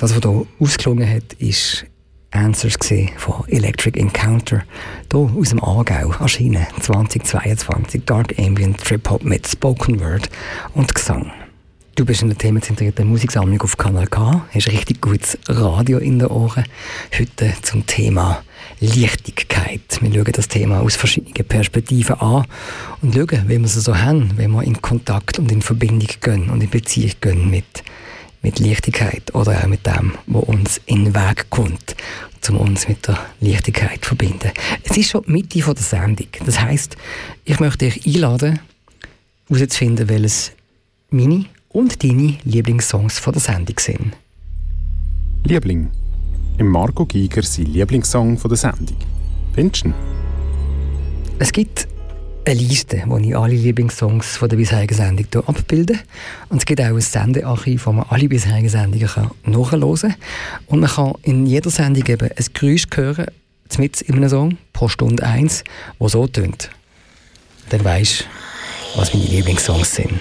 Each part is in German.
Das, was hier ausgelungen hat, ist Answers von Electric Encounter. Hier aus dem Aargau, erschienen 2022. Dark Ambient Trip-Hop mit Spoken Word und Gesang. Du bist in der themenzentrierten Musiksammlung auf Kanal K, hast richtig gutes Radio in den Ohren. Heute zum Thema Leichtigkeit. Wir schauen das Thema aus verschiedenen Perspektiven an und schauen, wie wir es so haben, wenn wir in Kontakt und in Verbindung gehen und in Beziehung gehen mit Leichtigkeit oder auch mit dem, was uns in den Weg kommt, um uns mit der Leichtigkeit zu verbinden. Es ist schon die Mitte der Sendung. Das heisst, ich möchte dich einladen, herauszufinden, welches meine und deine Lieblingssongs von der Sendung sind. Liebling. Im Marco Giger sein Lieblingssong von der Sendung. Findest du ihn? Es gibt eine Liste, wo ich alle Lieblingssongs von der bisherigen Sendung abbilde. Und es gibt auch ein Sendearchiv, wo man alle bisherigen Sendungen nachhören kann. Und man kann in jeder Sendung eben ein Geräusch hören, mitten in einem Song, pro Stunde 1, das so tönt. Dann weisst du, was meine Lieblingssongs sind.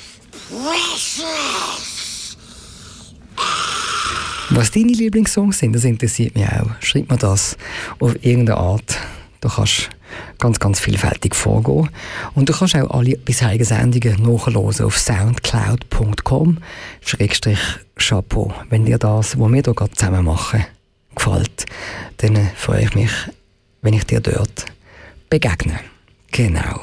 Was deine Lieblingssongs sind, das interessiert mich auch. Schreib mir das auf irgendeine Art. Du kannst ganz, ganz vielfältig vorgehen. Und du kannst auch alle bisherigen Sendungen nachhören auf soundcloud.com/Chapeau. Wenn dir das, was wir hier gerade zusammen machen, gefällt, dann freue ich mich, wenn ich dir dort begegne. Genau.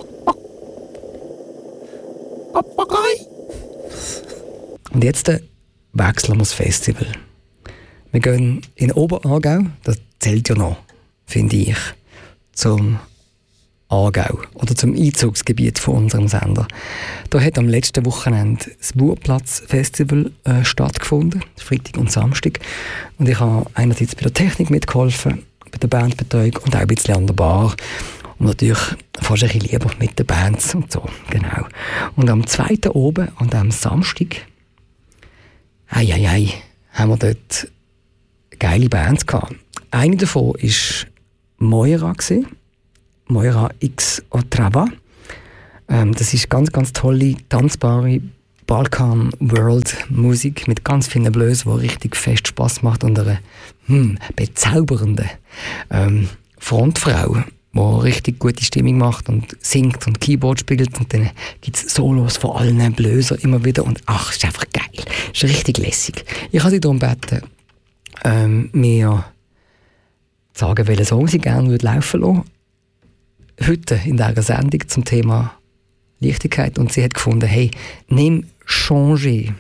Papagei! Und jetzt wechseln wir das Festival. Wir gehen in Oberaargau, das zählt ja noch, finde ich, zum Aargau oder zum Einzugsgebiet von unserem Sender. Da hat am letzten Wochenende das Burgplatz-Festival stattgefunden, Freitag und Samstag. Und ich habe einerseits bei der Technik mitgeholfen, bei der Bandbetreuung und auch ein bisschen an der Bar. Und natürlich fast ein bisschen lieber mit den Bands und so, genau. Und am 2. oben, an diesem Samstag, haben wir dort geile Bands gehabt. Eine davon war Moira, Moira X Otrava. Das ist ganz, ganz tolle, tanzbare Balkan-World-Musik mit ganz vielen Blues, die richtig fest Spass macht und einer bezaubernden Frontfrau, die richtig gute Stimmung macht und singt und Keyboard spielt. Und dann gibt es Solos von allen Bläser immer wieder. Und ach, ist einfach geil. Ist richtig lässig. Ich habe sie darum gebeten, mir zu sagen, welchen Song sie gerne laufen lassen würde. Heute in dieser Sendung zum Thema Leichtigkeit. Und sie hat gefunden, hey, nimm Changer.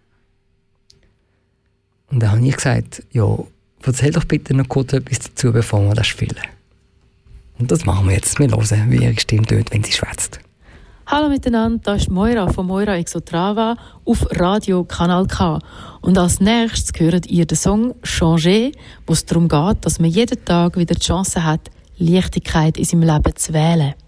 Und dann habe ich gesagt, ja, erzähl doch bitte noch kurz etwas dazu, bevor wir das spielen. Und das machen wir jetzt. Wir hören, wie ihre Stimme tönt, wenn sie schwätzt. Hallo miteinander, das ist Moira von Moira X Otrava auf Radio Kanal K. Und als nächstes hört ihr den Song «Changer», wo es darum geht, dass man jeden Tag wieder die Chance hat, Leichtigkeit in seinem Leben zu wählen.